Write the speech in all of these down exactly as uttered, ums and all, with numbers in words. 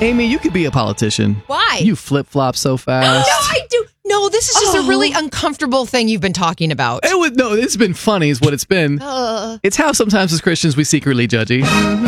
Amy, you could be a politician. Why? You flip-flop so fast. No, I do. No, this is just Oh. a really uncomfortable thing you've been talking about. It would, no, it's been funny is what it's been. Uh, It's how sometimes as Christians we secretly judgy.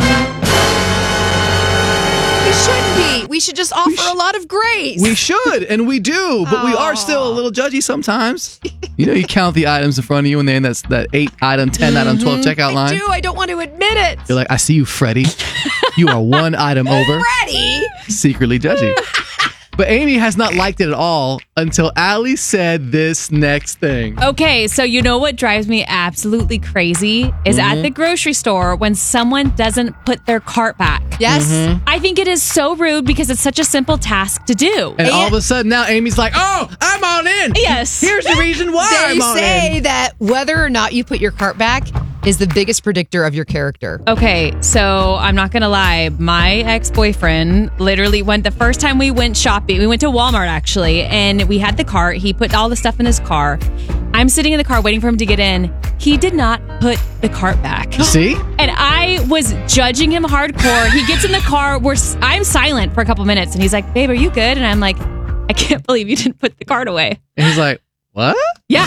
we shouldn't be. We should just offer sh- a lot of grace. We should, and we do, but we are still a little judgy sometimes. You know, you count the items in front of you, and then that's that eight item, ten item, twelve checkout I line. do. I don't want to admit it. You're like, I see you, Freddie. You are one item over. Freddie. Secretly judgy. But Amy has not liked it at all until Allie said this next thing. Okay, so you know what drives me absolutely crazy is Mm-hmm. at the grocery store when someone doesn't put their cart back. Yes. Mm-hmm. I think it is so rude because it's such a simple task to do. And all of a sudden now Amy's like, oh, I'm on in. Yes. Here's the reason why They I'm on say in. that whether or not you put your cart back is the biggest predictor of your character. Okay, so I'm not gonna lie. My ex-boyfriend literally went the first time we went shopping. We went to Walmart actually, and we had the cart. He put all the stuff in his car. I'm sitting in the car waiting for him to get in. He did not put the cart back. See? And I was judging him hardcore. He gets in the car. We're I'm silent for a couple minutes, and he's like, "Babe, are you good?" And I'm like, "I can't believe you didn't put the cart away." And he's like, what? Yeah.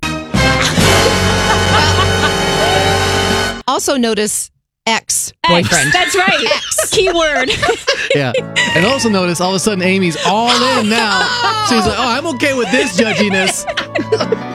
Also notice ex Ex. boyfriend. That's right. Ex. Keyword. Yeah. And also notice all of a sudden Amy's all in now. So he's like, oh, I'm okay with this judginess.